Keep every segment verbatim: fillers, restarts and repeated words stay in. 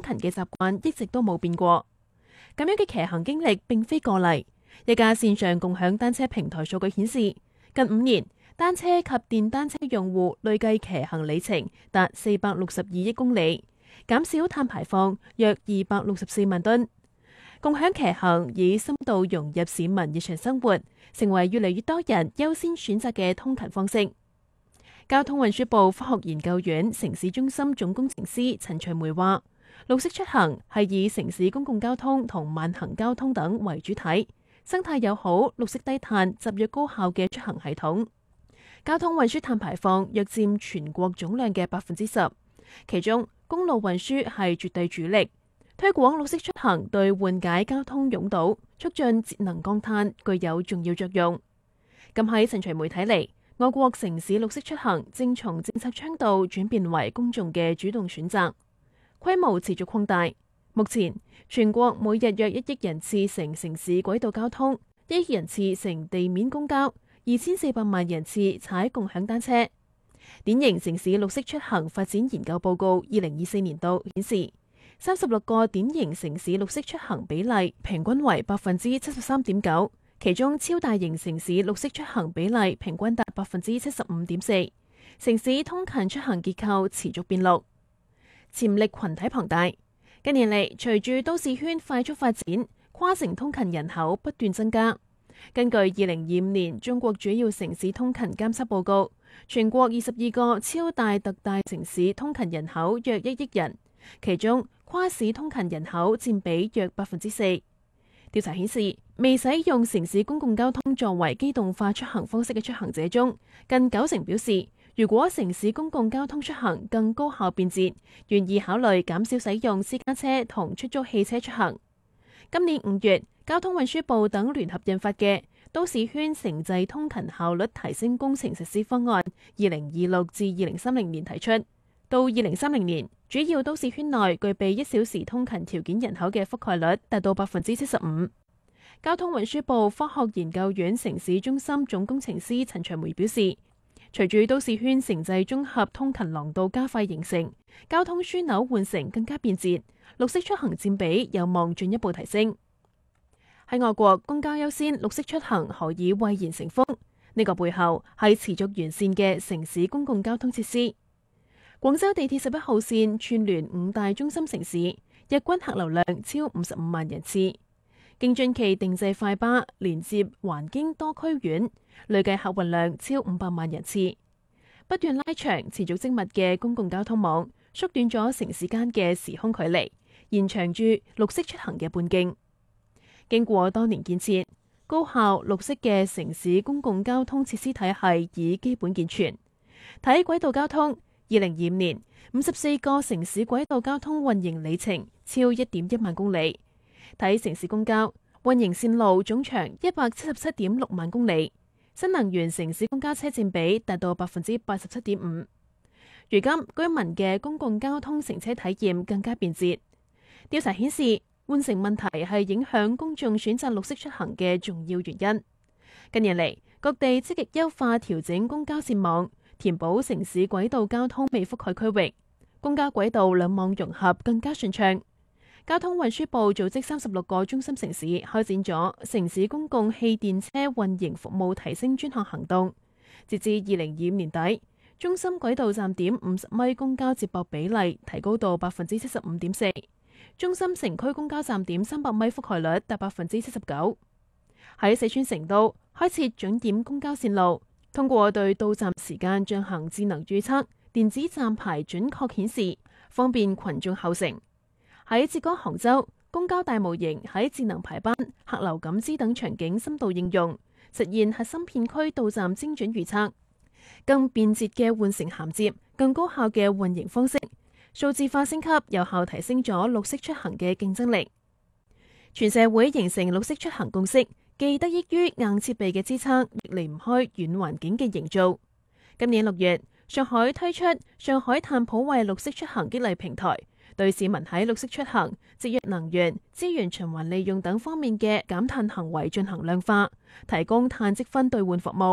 勤嘅習慣一直都冇變過。咁樣嘅騎行經歷並非個例。一家線上共享單車平台數據顯示，近五年單車及電單車用戶累計騎行里程達四百六十二億公里，減少碳排放約二百六十四萬噸。共享騎行以深度融入市民日常生活，成為越嚟越多人優先選擇嘅通勤方式。交通運輸部科學研究院城市中心總工程師陳徐梅話，綠色出行係以城市公共交通同慢行交通等為主體，生態友好、綠色低碳、集約高效嘅出行系統。交通運輸碳排放約佔全國總量嘅百分之十，其中公路運輸係絕對主力。推廣綠色出行對緩解交通擁堵、促進節能降碳具有重要作用。咁喺陳徐梅睇嚟，我國城市綠色出行正從政策倡導轉變為公眾嘅主動選擇，規模持續擴大。目前全國每日約一億人次乘城市軌道交通，一億人次乘地面公交，二千四百萬人次踩共享單車。典型城市綠色出行發展研究報告二零二四年度顯示，三十六個典型城市綠色出行比例平均為百分之七十三點九，其中超大型城市綠色出行比例平均達百分之七十五點四。城市通勤出行結構持續變綠，潛力群體龐大。近年嚟，隨住都市圈快速發展，跨城通勤人口不斷增加。根據二零二五年中國主要城市通勤監測報告，全國二十二個超大特大城市通勤人口約一億人，其中跨市通勤人口佔比約百分之四。調查顯示，未使用城市公共交通作為機動化出行方式嘅出行者中，近九成表示，如果城市公共交通出行更高效便捷，願意考慮減少使用私家車同出租汽車出行。今年五月，交通運輸部等聯合印發嘅《都市圈城際通勤效率提升工程實施方案》二零二六至二零三零年提出，到二零三零年，主要都市圈內具備一小時通勤條件人口嘅覆蓋率達到百分之七十五。交通運輸部科學研究院城市中心總工程師陳徐梅表示，隨住都市圈城際綜合通勤廊道加快形成，交通樞紐換乘更加便捷，綠色出行佔比有望進一步提升。喺外國，公交優先，綠色出行何以蔚然成風？呢個背後係持續完善嘅城市公共交通設施。廣州地鐵十一號線串聯五大中心城市，日均客流量超五十五萬人次。京津冀定制快巴連接環京多區縣，累計客運量超五百萬人次。不斷拉長、持續精密嘅公共交通網，縮短咗城市間嘅時空距離，延長住綠色出行嘅半徑。經過多年建設，高效綠色嘅城市公共交通設施體系已基本健全。睇軌道交通，二零二五年五十四個城市軌道交通運營里程超一點一萬公里。睇城市公交，運營線路總長一百七十七點六萬公里，新能源城市公交車佔比達到百分之八十七點五。如今居民嘅公共交通乘車體驗更加便捷。調查顯示，換乘問題係影響公眾選擇綠色出行嘅重要原因。近年嚟，各地積極優化調整公交線網，填補城市軌道交通未覆蓋區域，公交軌道兩網融合更加順暢。交通運輸部組織三十六個中心城市開展咗城市公共汽電車運營服務提升專項行動。截至二零二五年底，中心軌道站點五十米公交接駁比例提高到百分之七十五點四，中心城區公交站點三百米覆蓋率達百分之七十九。喺四川成都開設準點公交線路，通過對到站時間進行智能預測，電子站牌準確顯示，方便群眾候乘。喺浙江杭州，公交大模型喺智能排班、客流感知等場景深度應用，實現核心片區到站精準預測，更便捷嘅換乘銜接，更高效嘅運營方式，數字化升級，有效提升咗綠色出行嘅競爭力。全社會形成綠色出行共識，既得益於硬設備嘅支撐，亦離唔開軟環境嘅營造。今年六月，上海推出上海碳普惠綠色出行激勵平台，對市民喺綠色出行、節約能源、資源循環利用等方面嘅減碳行為進行量化，提供碳積分兌換服務，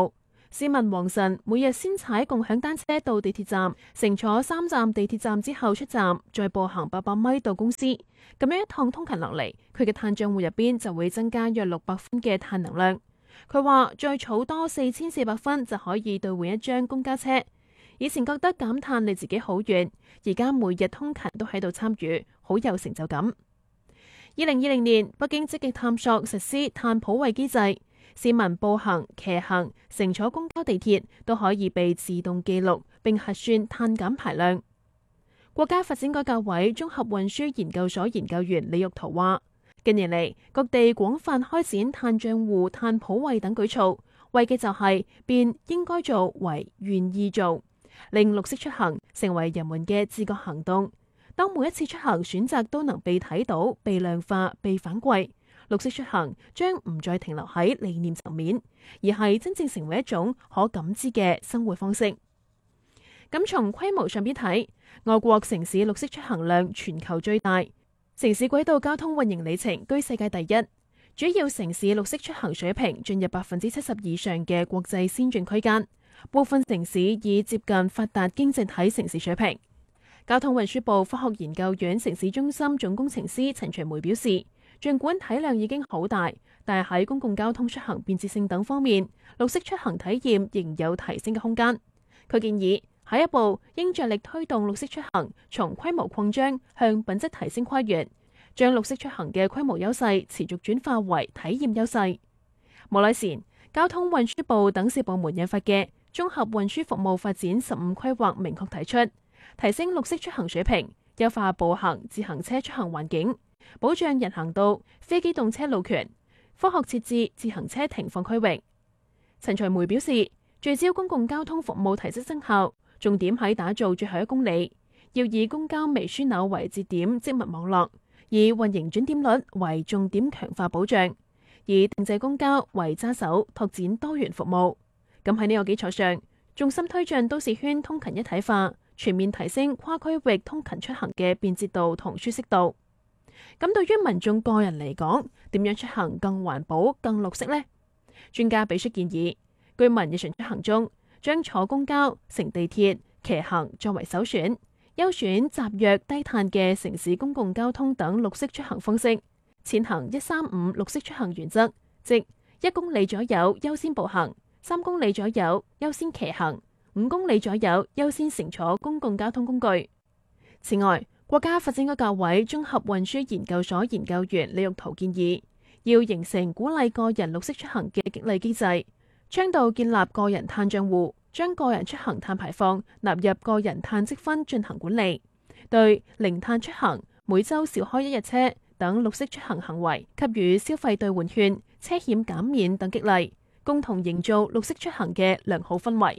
市民黃晨每日先踩共享單車到地鐵站，乘坐三站地鐵站之後出站，再步行八百米到公司。咁樣一趟通勤落嚟，佢嘅碳賬戶入邊就會增加約六百分嘅碳能量。佢話再儲多四千四百分就可以兌換一張公交車。以前覺得減碳離自己好遠，而家每日通勤都喺度參與，好有成就感。二零二零年，北京積極探索實施碳普惠機制。市民步行、騎行、乘坐公交、地鐵都可以被自動記錄並核算碳減排量。國家發展改革委綜合運輸研究所研究員李玉圖話，近年嚟各地廣泛開展碳賬戶、碳普惠等舉措，為嘅就係變應該做為願意做，令綠色出行成為人們嘅自覺行動。當每一次出行選擇都能被睇到、被量化、被反饋，綠色出行將唔再停留喺理念層面，而係真正成為一種可感知嘅生活方式。咁從規模上邊睇，外國城市綠色出行量全球最大，城市軌道交通運營里程居世界第一，主要城市綠色出行水平進入百分之七十以上嘅國際先進區間，部分城市已接近發達經濟體城市水平。交通運輸部科學研究院城市中心總工程師陳徐梅表示，儘管體量已經好大，但係喺公共交通出行便捷性等方面，綠色出行體驗仍有提升嘅空間。佢建議下一步應着力推動綠色出行從規模擴張向品質提升跨越，將綠色出行嘅規模優勢持續轉化為體驗優勢。莫乃前交通運輸部等四部門印發嘅綜合運輸服務發展十五規劃明確提出，提升綠色出行水平，優化步行、自行車出行環境，保障人行道、非機動車路權，科學設置自行車停放區域。陳徐梅表示，聚焦公共交通服務提質增效，重點喺打造最後一公里，要以公交微樞紐為節點織物網絡，以運營準點率為重點強化保障，以定制公交為揸手拓展多元服務。咁喺呢個基礎上，重心推進都市圈通勤一體化，全面提升跨區域通勤出行嘅便捷度同舒適度。咁對於民眾個人嚟講，點樣出行更環保、更綠色呢？專家俾出建議，居民日常出行中將坐公交、乘地鐵、騎行作為首選，優選集約低碳嘅城市公共交通等綠色出行方式，踐行一三五綠色出行原則，即一公里左右優先步行，三公里左右優先騎行，五公里左右優先乘坐公共交通工具。此外，國家發展改革委綜合運輸研究所研究員李玉圖建議，要形成鼓勵個人綠色出行嘅激勵機制，倡導建立個人碳賬戶，將個人出行碳排放納入個人碳積分進行管理，對零碳出行、每週少開一日車等綠色出行行為給予消費兌換券、車險減免等激勵，共同營造綠色出行嘅良好氛圍。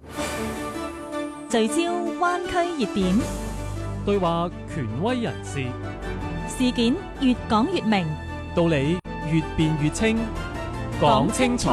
聚焦灣區熱點， 對話權威人士， 事件越講越明， 道理越辯越清，講清楚。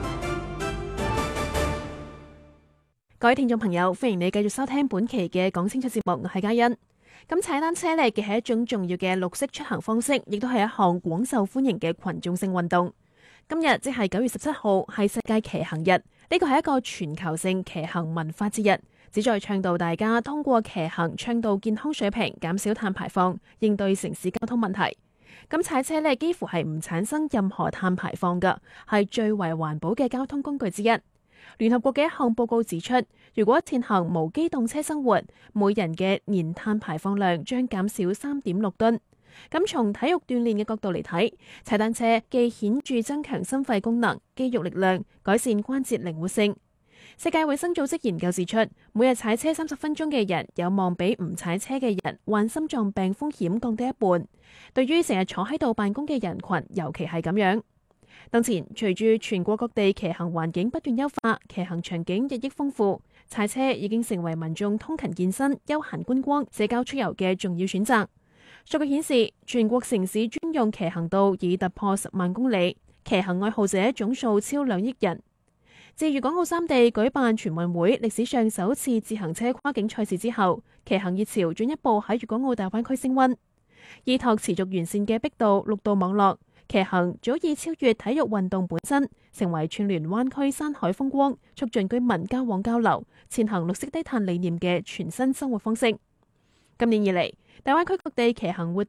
各位聽眾朋友，歡迎你繼續收聽本期嘅講清楚節目，我係嘉欣。咁踩單車呢，既係一種重要嘅綠色出行方式，亦都係一項廣受歡迎嘅群眾性運動。今日即係九月十七號，係世界騎行日，呢個係一個全球性騎行文化節日，旨在倡導大家通過騎行倡導健康水平，減少碳排放，應對城市交通問題。咁踩車呢，幾乎係唔產生任何碳排放㗎，係最為環保嘅交通工具之一。聯合國嘅一項報告指出，如果踐行無機動車生活，每人嘅年碳排放量將減少三點六噸。咁從體育鍛煉嘅角度嚟睇，踩單車既顯著增強心肺功能、肌肉力量，改善關節靈活性。世界衛生組織研究指出，每日踩車三十分鐘嘅人，有望比唔踩車嘅人患心臟病風險降低一半。對於成日坐喺度辦公嘅人群，尤其係咁樣。當前隨住全國各地騎行環境不斷優化，騎行場景日益豐富，踩車已經成為民眾通勤健身、休閒觀光、社交出遊嘅重要選擇。數據顯示，全國城市專用騎行道已突破十萬公里，騎行愛好者總數超兩億人。自粵港澳三地舉辦全運會歷史上首次自行車跨境賽事之後，騎行熱潮進一步喺粵港澳大灣區升溫。依託持續完善嘅碧道、綠道網絡， 騎行早已超越體育運動本身，成為串聯灣區山海風光、促進居民交往交流、踐行綠色低碳理念嘅全新生活方式。今年以嚟，大灣區各地騎行活